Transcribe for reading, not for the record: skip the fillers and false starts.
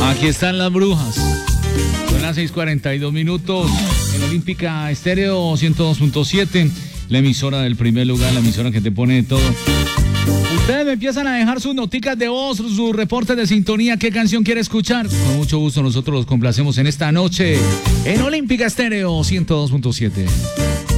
Aquí están las brujas. Son las 6:42 minutos. En Olímpica Estéreo 102.7. La emisora del primer lugar, la emisora que te pone de todo. Ustedes me empiezan a dejar sus noticas de voz, sus reportes de sintonía. ¿Qué canción quiere escuchar? Con mucho gusto nosotros los complacemos en esta noche. En Olímpica Estéreo 102.7.